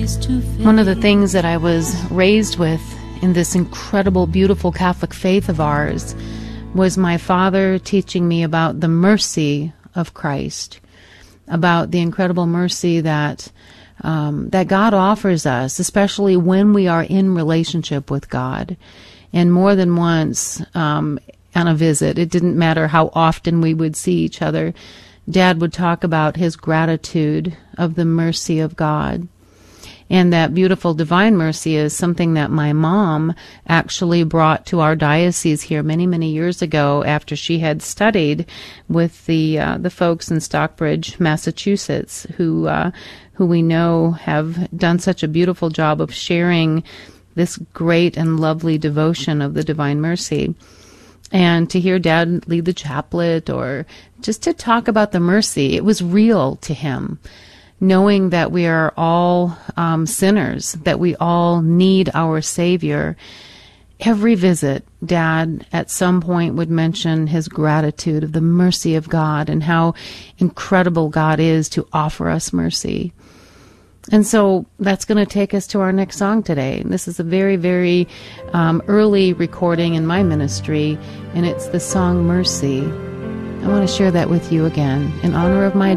One of the things that I was raised with in this incredible, beautiful Catholic faith of ours was my father teaching me about the mercy of Christ, about the incredible mercy that God offers us, especially when we are in relationship with God. And more than once on a visit, it didn't matter how often we would see each other, Dad would talk about his gratitude of the mercy of God. And that beautiful divine mercy is something that my mom actually brought to our diocese here many, many years ago after she had studied with the folks in Stockbridge, Massachusetts, who we know have done such a beautiful job of sharing this great and lovely devotion of the divine mercy. And to hear Dad lead the chaplet or just to talk about the mercy, it was real to him, knowing that we are all sinners, that we all need our Savior. Every visit, Dad at some point would mention his gratitude of the mercy of God and how incredible God is to offer us mercy. And so that's going to take us to our next song today. This is a very, very early recording in my ministry, and it's the song Mercy. I want to share that with you again in honor of my